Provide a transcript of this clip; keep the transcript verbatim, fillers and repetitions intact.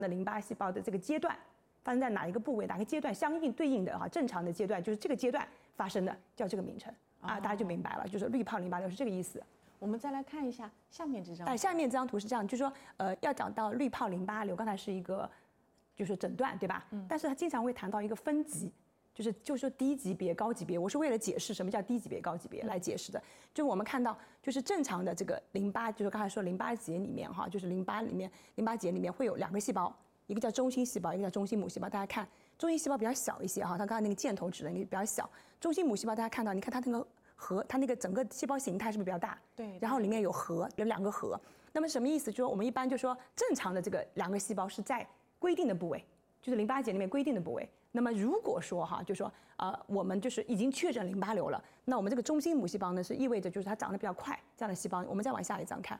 的淋巴细胞的这个阶段发生在哪一个部位，哪个阶段相应对应的哈正常的阶段，就是这个阶段发生的叫这个名称啊，大家就明白了，就是滤泡淋巴瘤是这个意思。 我们再来看一下下面这张。 哎，下面这张图是这样，就是说，呃，要讲到滤泡淋巴瘤，刚才是一个就是诊断，对吧？嗯。但是它经常会谈到一个分级，就是就是说低级别、高级别。我是为了解释什么叫低级别、高级别来解释的。就我们看到，就是正常的这个淋巴，就是刚才说淋巴结里面哈，就是淋巴里面淋巴结里面会有两个细胞，一个叫中心细胞，一个叫中心母细胞。大家看，中心细胞比较小一些哈，它刚才那个箭头指的那个比较小。中心母细胞大家看到，你看它那个。核它那个整个细胞形态是不是比较大？ 对。 然后里面有核，有两个核。那么什么意思？就是说我们一般就说正常的这个两个细胞是在规定的部位，就是淋巴结里面规定的部位。那么如果说哈，就说呃我们就是已经确诊淋巴瘤了，那我们这个中心母细胞呢是意味着就是它长得比较快，这样的细胞。我们再往下一张看，